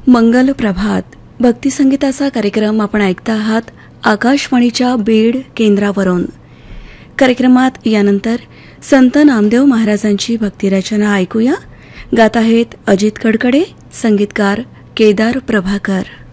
मंगल प्रभात भक्तिसंगीताचा कार्यक्रम आपण ऐकता आहात आकाशवाणीच्या बीड केंद्रावरून. कार्यक्रमात यानंतर संत नामदेव महाराजांची भक्तिरचना ऐकूया. गात आहेत अजित कडकडे, संगीतकार केदार प्रभाकर.